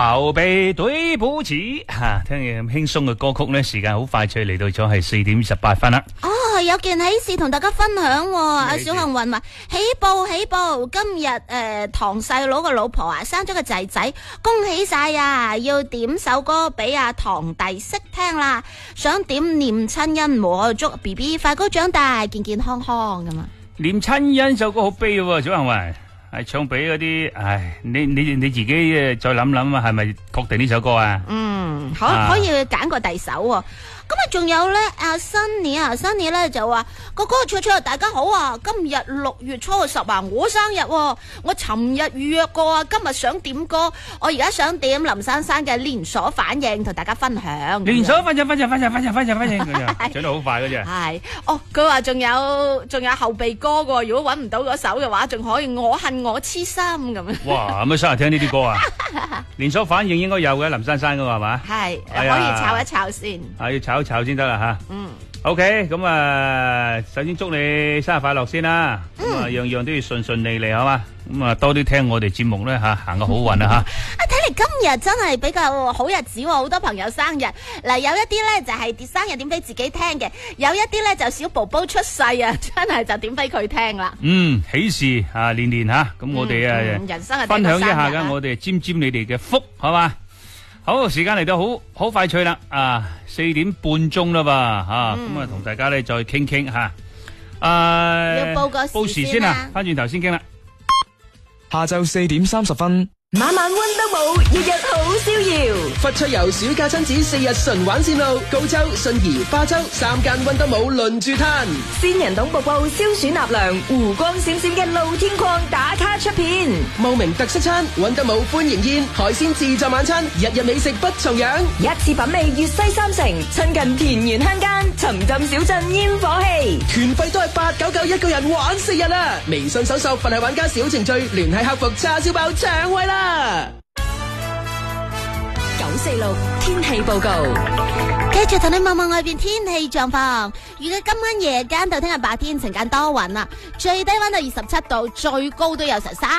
寶貝對不起吓，聽嘢咁輕鬆嘅歌曲呢，時間好快脆嚟到咗係4:18啦。 哦，有件喜事同大家分享，阿小幸運話喜報喜報，今日堂細佬個老婆啊生咗個仔仔，恭喜晒啊！要點首歌俾阿堂弟識聽啦，想點念親恩和祝 B B 快高長大，健健康康咁啊！ 念親恩首歌好悲喎，小幸運係唱俾嗰啲，唉，你自己再諗諗啊，係咪確定呢首歌啊？ 可以揀個第首喎。咁啊，仲有咧，阿 Sunny 咧就話哥哥卓卓大家好啊！今日6月初10啊，我生日喎，我尋日預約過啊，今日想點歌，我而家想點林珊珊嘅連鎖反應同大家分享。 連鎖反應，長得好快嗰隻。 係，佢話仲有後備歌嘅，如果搵唔到嗰首嘅話，仲可以我恨我痴心咁。 哇，咁啊，生日聽呢啲歌啊！連鎖反應應該有嘅，林珊珊嗰個係嘛？ 係，可以炒一炒先。 要炒一炒先得啦吓。OK， 咁啊，首先祝你生日快樂先啦。咁啊，樣樣都要順順利利，好嘛？咁啊，多啲聽我哋節目咧吓，行個好運啊吓。 睇嚟今日真係比較好日子，好多朋友生日。嗱，有一啲咧就係生日點俾自己聽嘅，有一啲咧就小寶寶出世啊，真係就點俾佢聽啦。 喜事啊，年年吓，咁我哋人生分享一下嘅，我哋沾你哋嘅福，係嘛？好，時間嚟到好快脆啦，4點半鐘啦噃吓，咁啊同大家咧再傾吓， 要報個報時先啊，翻轉頭先傾啦。 下晝4點30分。 晚晚溫都冇，日日好逍遙。 佛出遊暑假親子4日循環線路，高州、信宜、花州3間溫都冇輪住攤。 仙人洞瀑布消暑納涼，湖光閃閃嘅露天礦打卡出片。 茂名特色餐，溫都冇歡迎宴，海鮮自助晚餐，日日美食不重樣。 一次品味粵西三城，親近田園鄉間，沉浸小鎮煙火氣。 團費都係899一個人玩4日啊！微信搜索佛系玩家小程序，聯繫客服叉燒包搶位啦！946 天氣報告， 繼續同你望望外邊天氣狀況。預計今晚夜間到聽日白天晴間多雲啦，最低溫度27度，最高都有13